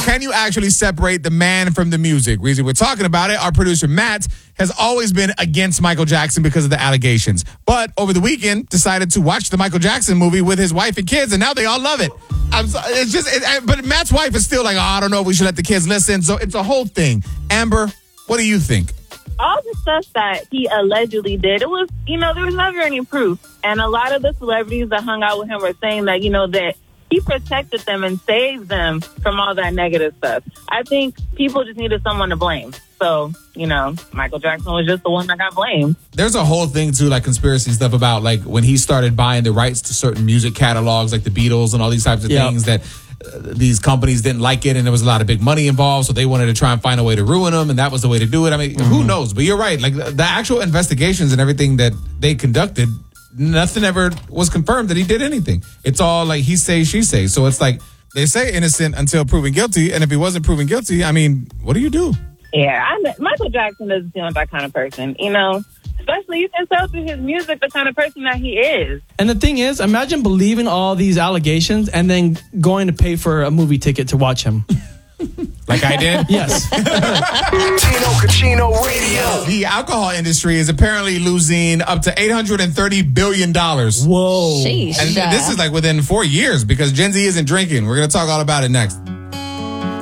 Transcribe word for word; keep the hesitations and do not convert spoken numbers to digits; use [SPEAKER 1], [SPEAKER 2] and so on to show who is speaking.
[SPEAKER 1] can you actually separate the man from the music? Reason we're talking about it, our producer Matt has always been against Michael Jackson because of the allegations. But over the weekend, decided to watch the Michael Jackson movie with his wife and kids, and now they all love it. I'm so, it's just, it, but Matt's wife is still like, oh, I don't know if we should let the kids listen. So it's a whole thing. Amber, what do you think?
[SPEAKER 2] All the stuff that he allegedly did, it was, you know, there was never any proof. And a lot of the celebrities that hung out with him were saying that, you know, that he protected them and saved them from all that negative stuff. I think people just needed someone to blame. So, you know, Michael Jackson was just the one that got blamed.
[SPEAKER 1] There's a whole thing, too, like conspiracy stuff about, like, when he started buying the rights to certain music catalogs, like the Beatles and all these types of yep. things that uh, these companies didn't like it, and there was a lot of big money involved, so they wanted to try and find a way to ruin them, and that was the way to do it. I mean, mm-hmm. who knows? But you're right. Like, the, the actual investigations and everything that they conducted, nothing ever was confirmed that he did anything. It's all like he say, she say. So it's like they say innocent until proven guilty, and if he wasn't proven guilty, I mean, what do you do?
[SPEAKER 2] Yeah, I, Michael Jackson doesn't seem like that kind of person, you know? Especially you can tell through his music the kind of person that he is.
[SPEAKER 3] And the thing is, imagine believing all these allegations and then going to pay for a movie ticket to watch him.
[SPEAKER 1] Like I did?
[SPEAKER 3] Yes.
[SPEAKER 4] Tino Cucino Radio.
[SPEAKER 1] The alcohol industry is apparently losing up to eight hundred thirty billion dollars.
[SPEAKER 3] Whoa.
[SPEAKER 5] Sheesh.
[SPEAKER 1] And this is like within four years because Gen Z isn't drinking. We're going to talk all about it next.